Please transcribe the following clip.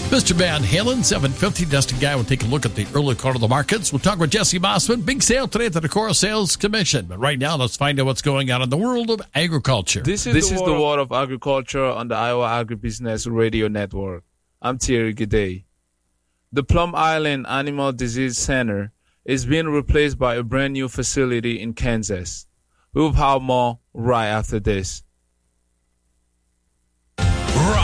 Mr. Van Halen, 750. Dustin Guy will take a look at the early quarter of the markets. We'll talk with Jesse Mossman. Big sale today at the Decorah Sales Commission. But right now, let's find out what's going on in the world of agriculture. This is the world of agriculture on the Iowa Agribusiness Radio Network. I'm Thierry Gidey. The Plum Island Animal Disease Center is being replaced by a brand new facility in Kansas. We'll have more right after this. Right